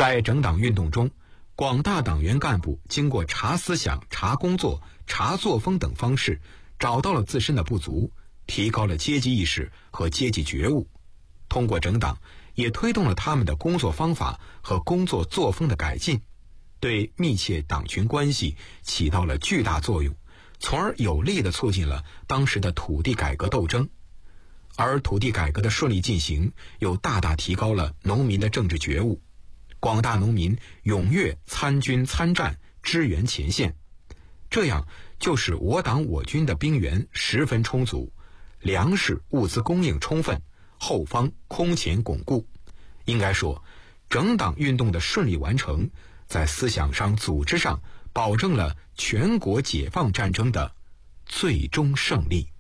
在整党运动中，广大党员干部经过查思想、查工作、查作风等方式，找到了自身的不足，提高了阶级意识和阶级觉悟。通过整党，也推动了他们的工作方法和工作作风的改进，对密切党群关系起到了巨大作用，从而有力地促进了当时的土地改革斗争。而土地改革的顺利进行，又大大提高了农民的政治觉悟。广大农民踊跃参军参战，支援前线，这样就使我党我军的兵源十分充足，粮食物资供应充分，后方空前巩固。应该说，整党运动的顺利完成，在思想上、组织上保证了全国解放战争的最终胜利。